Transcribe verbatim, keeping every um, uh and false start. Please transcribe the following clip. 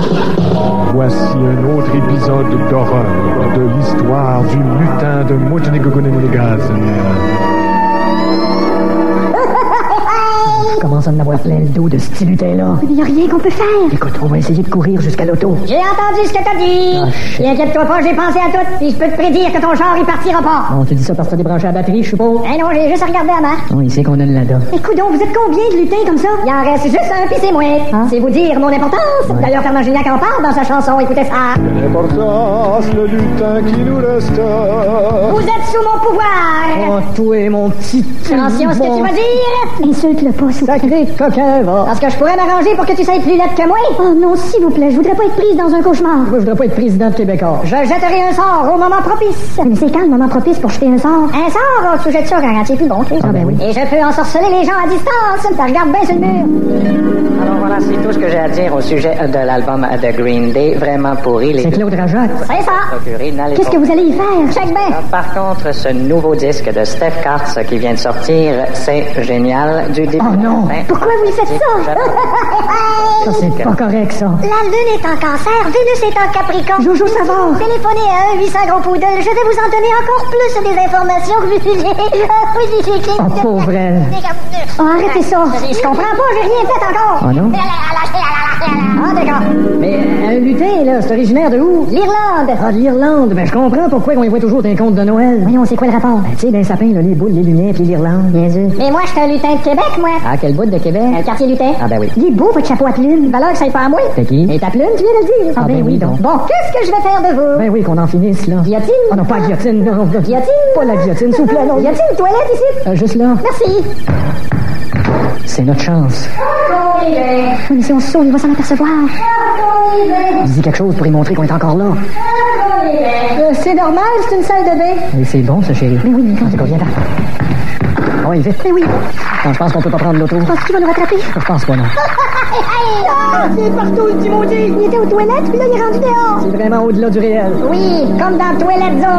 Voici un autre épisode d'horreur de l'histoire du lutin de Mouchenigogonenegazen. Je commence à en avoir plein le dos de ce petit lutin-là. Il n'y a rien qu'on peut faire. Écoute, on va essayer de courir jusqu'à l'auto. J'ai entendu ce que t'as dit. Ah, shit. Et inquiète-toi pas, j'ai pensé à tout. Puis je peux te prédire que ton char, il partira pas. Bon, tu dis ça parce que t'as débranché la batterie, je suppose? Eh non, j'ai juste regardé à marche. Non, il sait qu'on a une Lada. Écoute donc, vous êtes combien de lutins comme ça? Il en reste juste un, puis c'est moi. Ah. C'est vous dire mon importance. Ouais. D'ailleurs, Fernand Gignac en parle dans sa chanson. Écoutez ça. L'importance, le lutin qui nous reste. Vous êtes sous mon pouvoir. Oh, toi, mon petit... Attention à ce que tu vas dire. Insulte-le pas, s'il vous plaît. Sacré coquin, va. Parce que je pourrais m'arranger pour que tu sois plus laide que moi. Oh non, s'il vous plaît, je voudrais pas être prise dans un cauchemar. Moi, je voudrais pas être président de Québécois. Je jetterai un sort au moment propice. Mais c'est quand le moment propice pour jeter un sort? Un sort, on se jette ça quand c'est plus bon. Ah ben oui. Et je peux ensorceler les gens à distance. Ça regarde bien sur le mur. Alors voilà, c'est tout ce que j'ai à dire au sujet de l'album de Green Day. Vraiment pourri. Les C'est Claude Rajotte. C'est ça. procurés, n'allez Qu'est-ce pas. que vous allez y faire? Check bien. Par contre, ce nouveau disque de Steph Katz qui vient de sortir, c'est génial du début. Oh non. à la fin. Pourquoi vous lui faites ça? Ça, c'est pas correct, ça. La Lune est en cancer, Vénus est en Capricorne. Jojo, ça va. Téléphonez à un huit cents gros poodle. Je vais vous en donner encore plus des informations que vous Oh, pauvre elle. Oh, arrêtez ça. Je comprends pas, j'ai rien fait encore. Oh non? Ah, d'accord. Mais un lutin, là, c'est originaire de où? L'Irlande. Ah, de l'Irlande. Ben, je comprends pourquoi on y voit toujours des contes de Noël. Voyons, c'est quoi le rapport? Ben, tu sais, dans les sapins, là, les boules, les lumières, puis l'Irlande. Bien sûr. Mais moi, je suis un lutin de Québec, moi. Ah, quel bout de Québec? Un quartier lutin. Ah, ben oui. Il est beau, votre chapeau à plumes. Valeur que ça n'est pas à moi. C'est qui? Et ta plume, tu viens de le dire. Ah, ben oui, donc. Bon, qu'est-ce que je vais faire de vous? Ben oui, qu'on en finisse, là. Guillotine? Oh non, pas la guillotine, non. Guillotine? Pas la guillotine, s'il vous plaît, non. Y a-t-il une toilette ici? Euh, juste là. Merci. C'est notre chance. Oui, mais si on se sauve, il va s'en apercevoir. Dis quelque chose pour lui montrer qu'on est encore là. Euh, c'est normal, c'est une salle de bain. Et c'est bon, ça, chérie. Mais oui, mais quand... C'est combien de temps? Ah oui, vite. Mais oui, Non, je pense qu'on peut pas prendre l'auto. penses-tu qu'il va nous rattraper? Je pense pas, non. Ah, c'est partout, le petit maudit. Il était aux toilettes, puis là, il est rendu dehors. C'est vraiment au-delà du réel. Oui, comme dans Toilette Zone.